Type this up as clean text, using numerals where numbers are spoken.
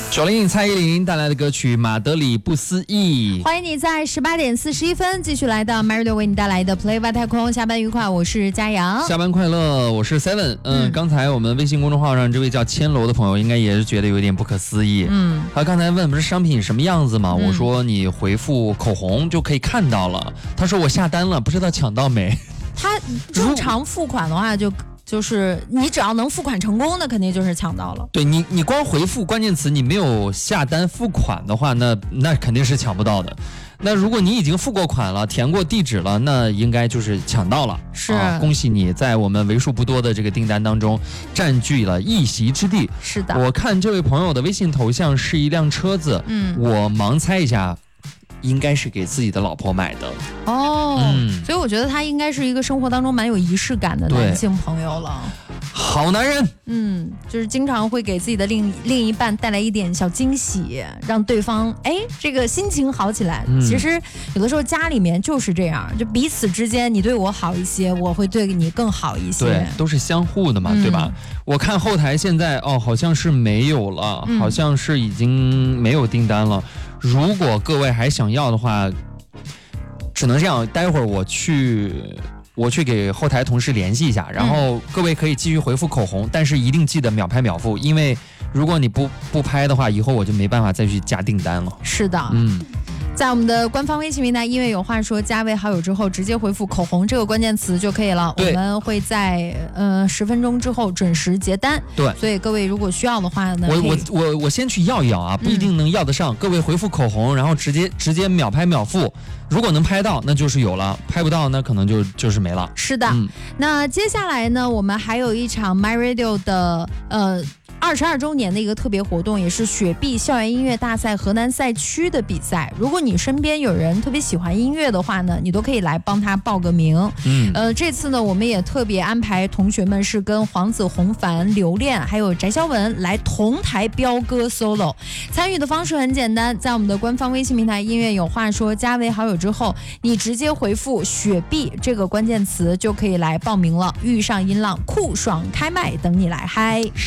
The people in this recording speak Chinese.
90蔡依林带来的歌曲《马德里不思议》。 欢迎你在18点41分继续来到 MyRadio 为你带来的 Play 外太空。下班愉快，我是佳阳。 下班快乐，我是 Seven。刚才我们微信公众号上这位叫千楼的朋友，应该也是觉得有点不可思议。他刚才问不是商品什么样子吗？我说你回复口红就可以看到了。他说我下单了，不知道抢到没。 他正常付款的话就是你只要能付款成功，那肯定就是抢到了。 对你光回复关键词，你没有下单付款的话，那肯定是抢不到的。那如果你已经付过款了，填过地址了，那应该就是抢到了。 是， 恭喜你在我们为数不多的这个订单当中占据了一席之地。 是的， 我看这位朋友的微信头像是一辆车子，我盲猜一下，应该是给自己的老婆买的。 所以我觉得他应该是一个生活当中蛮有仪式感的男性朋友了。 好男人， 就是经常会给自己的另一半带来一点小惊喜，让对方这个心情好起来。其实有的时候家里面就是这样，就彼此之间，你对我好一些，我会对你更好一些。 对，都是相互的嘛，对吧？我看后台现在好像是没有了，好像是已经没有订单了。如果各位还想要的话，只能这样，待会儿我去给后台同事联系一下，然后各位可以继续回复口红，但是一定记得秒拍秒付，因为如果你不拍的话，以后我就没办法再去加订单了。 是的，在我们的官方微信平台音乐有话说加为好友之后，直接回复口红这个关键词就可以了。我们会在10分钟之后准时结单。对，所以各位如果需要的话呢， 我先去要一要啊，不一定能要得上。各位回复口红，然后直接秒拍秒付。如果能拍到，那就是有了；拍不到，那可能就是没了。 是的，那接下来呢，我们还有一场 MyRadio 的22周年的一个特别活动，也是雪碧校园音乐大赛河南赛区的比赛。如果你身边有人特别喜欢音乐的话呢，你都可以来帮他报个名。这次呢，我们也特别安排同学们是跟黄子、红凡、刘恋还有翟潇闻来同台飙歌 solo。参与的方式很简单，在我们的官方微信平台音乐有话说加为好友之后，你直接回复雪碧这个关键词就可以来报名了。遇上音浪酷爽开麦，等你来嗨。